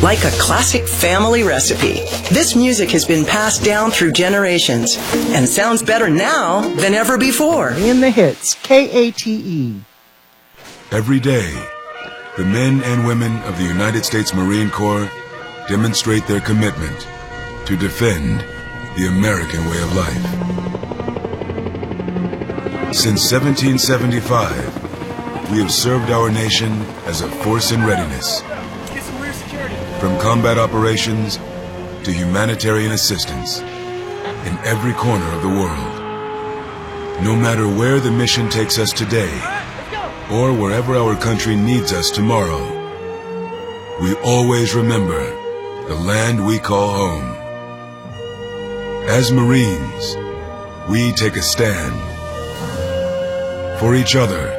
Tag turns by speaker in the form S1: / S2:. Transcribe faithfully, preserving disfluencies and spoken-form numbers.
S1: like a classic family recipe. This music has been passed down through generations and sounds better now than ever before.
S2: In the hits, K A T E.
S3: Every day, the men and women of the United States Marine Corps demonstrate their commitment to defend the American way of life. Since seventeen seventy-five, we have served our nation as a force in readiness. From combat operations to humanitarian assistance in every corner of the world. No matter where the mission takes us today, or wherever our country needs us tomorrow, we always remember the land we call home. As Marines, we take a stand for each other,